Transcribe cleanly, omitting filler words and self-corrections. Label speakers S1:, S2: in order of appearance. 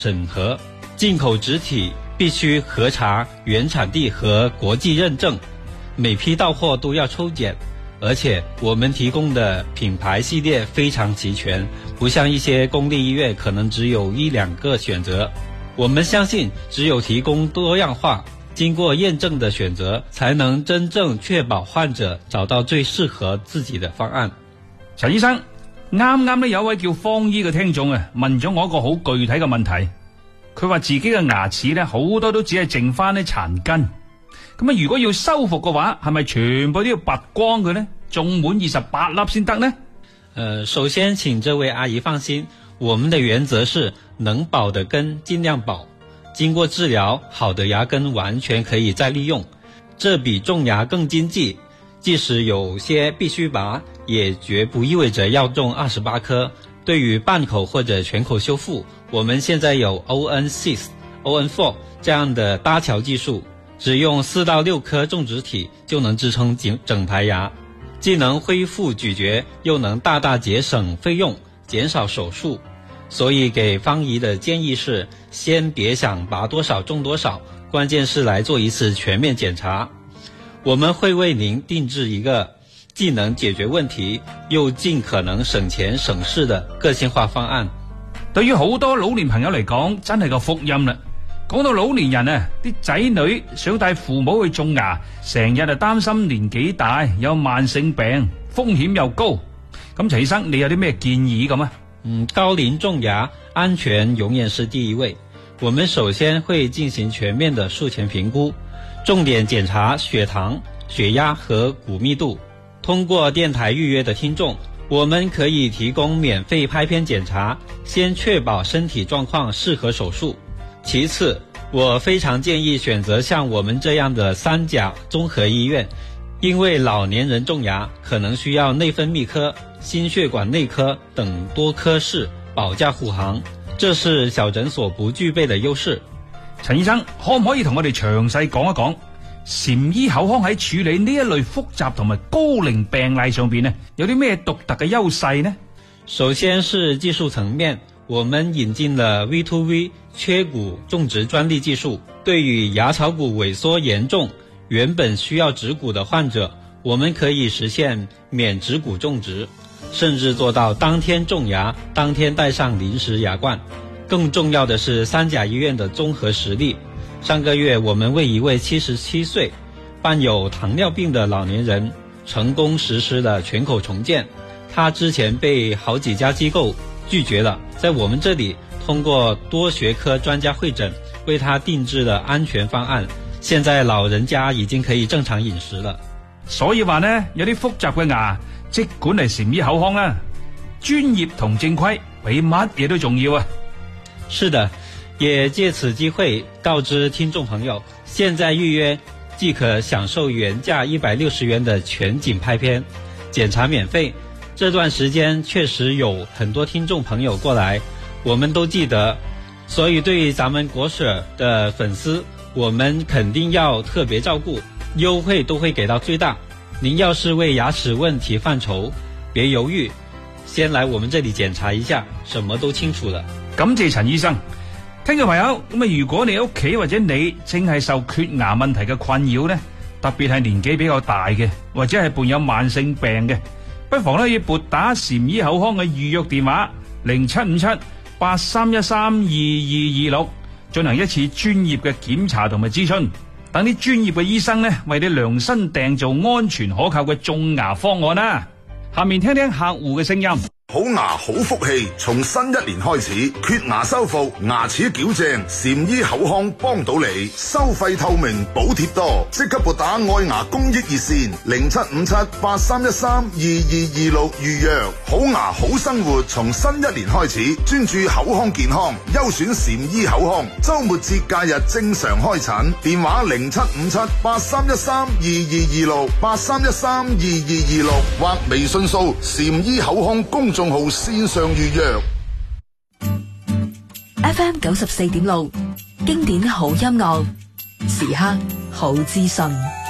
S1: 审核，进口植体必须核查原产地和国际认证，每批到货都要抽检，而且我们提供的品牌系列非常齐全，不像一些公立医院可能只有1-2个选择。我们相信只有提供多样化经過驗證的選擇，才能真正確保患者找到最適合自己的方案。
S2: 陳醫生，啱啱有位叫方姨嘅聽眾啊，問咗我一個好具體嘅問題。佢話自己嘅牙齒咧好多都只係剩翻啲殘根，咁啊如果要修復嘅話，係咪全部都要拔光佢呢？種滿28粒先得呢？
S1: 首先請這位阿姨放心，我們的原則是能保的根盡量保。經過治療，好的牙根完全可以再利用，這比種牙更經濟。即使有些必須拔，也絕不意味着要種28顆。對於半口或者全口修復，我們現在有 ON6、ON4 這樣的搭橋技術，只用4到6顆種植體就能支撐整排牙，既能恢復咀嚼，又能大大節省費用，減少手術。所以給方姨的建議是，先別想拔多少種多少，關鍵是來做一次全面檢查。我們會為您定製一個既能解決問題，又盡可能省錢省事的個性化方案。
S2: 對於好多老年朋友嚟講，真係個福音啦。講到老年人啊，啲仔女想帶父母去種牙，成日就擔心年紀大有慢性病，風險又高。咁陳醫生，你有啲咩建議咁啊？
S1: 高齡種牙安全永遠是第一位。我們首先會進行全面的術前評估，重點檢查血糖、血壓和骨密度。通過電台預約的聽眾，我們可以提供免費拍片檢查，先確保身體狀況適合手術。其次，我非常建議選擇像我們這樣的3甲綜合醫院，因為老年人種牙可能需要內分泌科、心血管內科等多科室保駕護航，這是小診所不具備的優勢。
S2: 陳醫生，可唔可以同我哋詳細講一講禪醫口腔喺處理呢一類複雜同埋高齡病例上邊呢，有啲咩獨特嘅優勢呢？
S1: 首先是技術層面，我們引進了 V2V 缺骨種植專利技術，對於牙槽骨萎縮嚴重、原本需要植骨的患者，我們可以實現免植骨種植，甚至做到當天種牙，當天戴上臨時牙冠。更重要的是3甲醫院的綜合實力。上個月我們為一位77歲、患有糖尿病的老年人成功實施了全口重建。他之前被好幾家機構拒絕了，在我們這裡通過多學科專家會診，為他定製了安全方案。現在老人家已經可以正常飲食了。
S2: 所以話呢，有啲複雜嘅牙，即管係禪醫口腔啦，專業同正規比乜嘢都重要啊！
S1: 是的，也借此機會告知聽眾朋友，現在預約即可享受原價160元的全景拍片，檢查免費。這段時間確實有很多聽眾朋友過來，我們都記得，所以對於咱們國舍的粉絲，我們肯定要特別照顧，優惠都會給到最大。您要是為牙齒問題犯愁，別猶豫，先來我們這裡檢查一下，什麼都清楚了。
S2: 感謝陳醫生。聽眾朋友，咁啊，如果你屋企或者你正係受缺牙問題嘅困擾呢，特別係年紀比較大嘅，或者係伴有慢性病嘅，不妨呢要撥打禪醫口腔嘅預約電話0757-8313-2226，進行一次專業嘅檢查同埋諮詢，等啲專業嘅醫生呢為你量身訂造安全可靠嘅種牙方案啦。下面聽聽客戶嘅聲音。
S3: 好牙好福氣，從新一年開始，缺牙修復、牙齒矯正，禪醫口腔幫到你，收費透明，補貼多，即刻撥打愛牙公益熱線0757-8313-2226預約。好牙好生活，從新一年開始，專注口腔健康，優選禪醫口腔，週末節假日正常開診，電話0757-8313-2226，8313-2226或微信掃禪醫口腔公眾號線上預約。
S4: FM 94.6，經典好音樂，時刻好資訊。